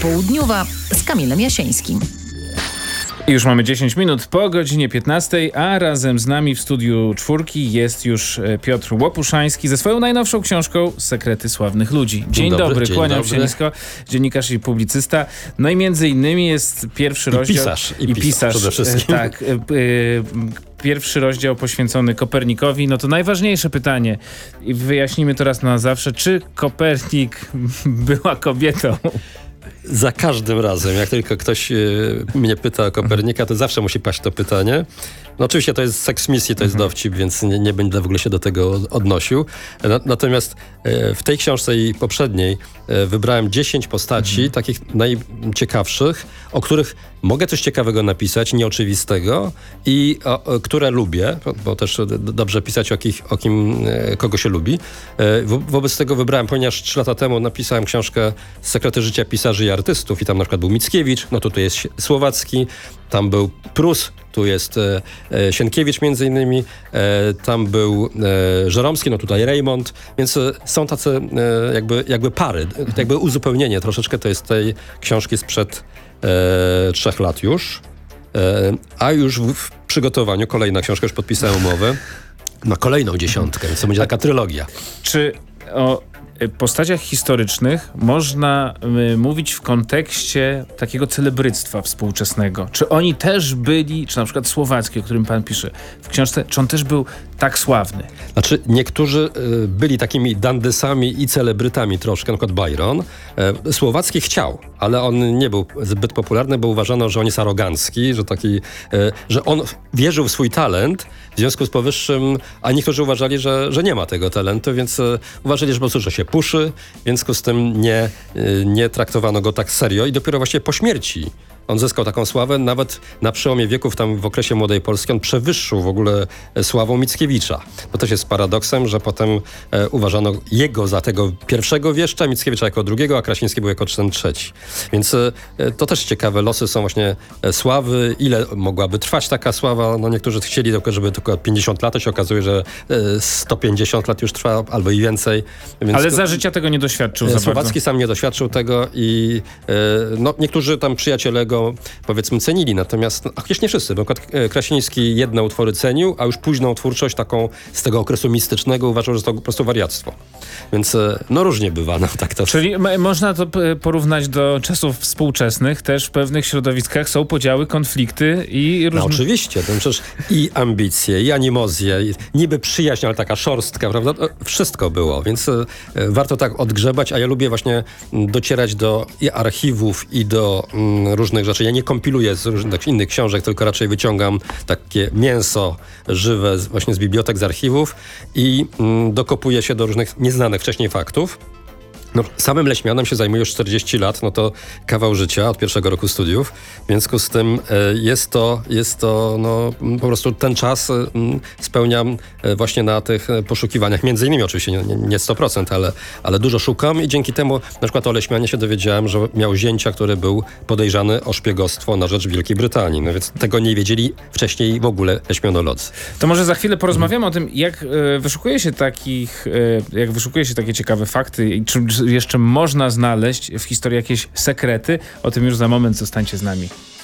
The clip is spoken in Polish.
popołudniowa z Kamilem Jasieńskim. Już mamy 10 minut po godzinie 15, a razem z nami w studiu Czwórki jest już Piotr Łopuszański ze swoją najnowszą książką Sekrety sławnych ludzi. Dzień dobry, kłaniam się nisko, dziennikarz i publicysta. No i między innymi jest pierwszy rozdział... I pisarz przede wszystkim. Tak, pierwszy rozdział poświęcony Kopernikowi. No to najważniejsze pytanie i wyjaśnimy to raz na zawsze. Czy Kopernik była kobietą? Za każdym razem, jak tylko ktoś mnie pyta o Kopernika, to zawsze musi paść to pytanie. No oczywiście to jest seks misji, to jest dowcip, więc nie będę w ogóle się do tego odnosił. Natomiast w tej książce i poprzedniej wybrałem 10 postaci, takich najciekawszych, o których mogę coś ciekawego napisać, nieoczywistego i które lubię, bo też dobrze pisać o kim kogo się lubi. Wobec tego wybrałem, ponieważ 3 lata temu napisałem książkę Sekrety życia pisarzy i artystów i tam na przykład był Mickiewicz, no to tu jest Słowacki, tam był Prus, tu jest Sienkiewicz między innymi, tam był Żeromski, no tutaj Reymont, więc są tacy jakby pary, jakby uzupełnienie troszeczkę to jest tej książki sprzed 3 lat już, a już w przygotowaniu kolejna książka, już podpisałem umowę na kolejną 10, więc to będzie taka trylogia. Czy o postaciach historycznych można mówić w kontekście takiego celebryctwa współczesnego? Czy oni też byli, czy na przykład Słowacki, o którym pan pisze w książce, czy on też był tak sławny? Znaczy niektórzy byli takimi dandysami i celebrytami troszkę, na przykład Byron. Słowacki chciał, ale on nie był zbyt popularny, bo uważano, że on jest arogancki, że on wierzył w swój talent, w związku z powyższym, a niektórzy uważali, że nie ma tego talentu, więc uważali, że po prostu, że się puszy, w związku z tym nie traktowano go tak serio i dopiero właśnie po śmierci on zyskał taką sławę, nawet na przełomie wieków, tam w okresie Młodej Polski, on przewyższył w ogóle sławą Mickiewicza. To też jest paradoksem, że potem uważano jego za tego pierwszego wieszcza, Mickiewicza jako drugiego, a Krasiński był jako ten trzeci. Więc to też ciekawe losy są właśnie sławy, ile mogłaby trwać taka sława. No niektórzy chcieli tylko, żeby tylko 50 lat, to się okazuje, że 150 lat już trwa, albo i więcej. Więc ale za życia tego nie doświadczył za Słowacki bardzo. sam nie doświadczył tego i niektórzy tam przyjaciele go powiedzmy cenili, natomiast chociaż nie wszyscy, bo Krasiński jedne utwory cenił, a już późną twórczość taką z tego okresu mistycznego uważał, że to po prostu wariactwo. Więc różnie bywa. No, tak to... Czyli można to porównać do czasów współczesnych, też w pewnych środowiskach są podziały, konflikty i różne... No oczywiście, to przecież i ambicje, i animozje, i niby przyjaźń, ale taka szorstka, prawda? Wszystko było, więc warto tak odgrzebać, a ja lubię właśnie docierać do i archiwów, i do różnych rzeczy. Ja nie kompiluję z różnych innych książek, tylko raczej wyciągam takie mięso żywe właśnie z bibliotek, z archiwów i dokopuję się do różnych nieznanych wcześniej faktów. No, samym leśmianem się zajmuję już 40 lat, no to kawał życia od pierwszego roku studiów. W związku z tym jest to po prostu ten czas spełniam właśnie na tych poszukiwaniach. Między innymi oczywiście nie 100%, ale dużo szukam i dzięki temu na przykład o Leśmianie się dowiedziałem, że miał zięcia, który był podejrzany o szpiegostwo na rzecz Wielkiej Brytanii. No więc tego nie wiedzieli wcześniej w ogóle leśmianolodzy. To może za chwilę porozmawiamy o tym, jak wyszukuje się takie ciekawe fakty i czy jeszcze można znaleźć w historii jakieś sekrety. O tym już za moment, zostańcie z nami.